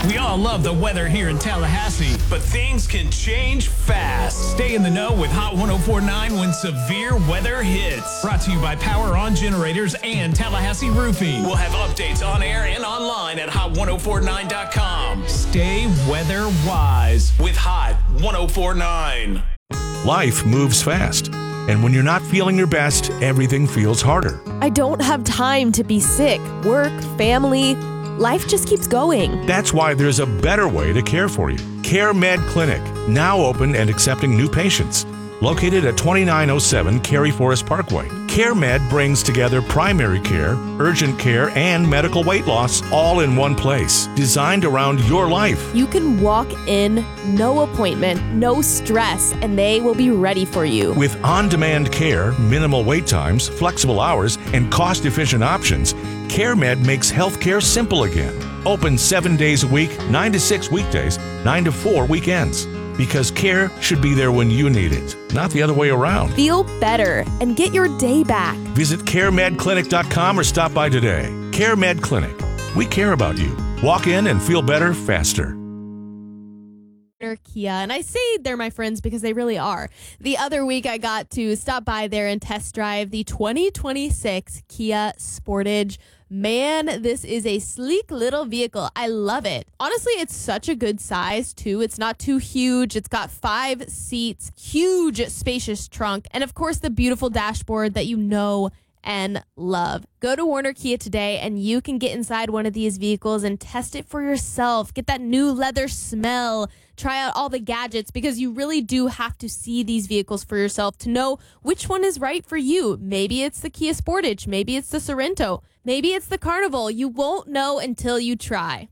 We all love the weather here in Tallahassee, but things can change fast. Stay in the know with Hot 104.9 when severe weather hits. Brought to you by Power On Generators and Tallahassee Roofing. We'll have updates on air and online at hot1049.com. Stay weather wise with Hot 104.9. Life moves fast, and when you're not feeling your best, everything feels harder. I don't have time to be sick. Work, family, life just keeps going. That's why there's a better way to care for you. CareMed Clinic, now open and accepting new patients. Located at 2907 Cary Forest Parkway. CareMed brings together primary care, urgent care, and medical weight loss all in one place. Designed around your life. You can walk in, no appointment, no stress, and they will be ready for you. With on-demand care, minimal wait times, flexible hours, and cost-efficient options, CareMed makes healthcare simple again. Open 7 days a week, 9 to 6 weekdays, 9 to 4 weekends. Because care should be there when you need it, not the other way around. Feel better and get your day back. Visit caremedclinic.com or stop by today. CareMed Clinic. We care about you. Walk in and feel better faster. Kia, and I say they're my friends because they really are. The other week I got to stop by there and test drive the 2026 Kia Sportage. Man, this is a sleek little vehicle. I love it. Honestly, it's such a good size too. It's not too huge. It's got 5 seats, huge spacious trunk, and of course the beautiful dashboard that you know and love. Go to Warner Kia today and you can get inside one of these vehicles and test it for yourself. Get that new leather smell. Try out all the gadgets because you really do have to see these vehicles for yourself to know which one is right for you. Maybe it's the Kia Sportage. Maybe it's the Sorento. Maybe it's the Carnival. You won't know until you try.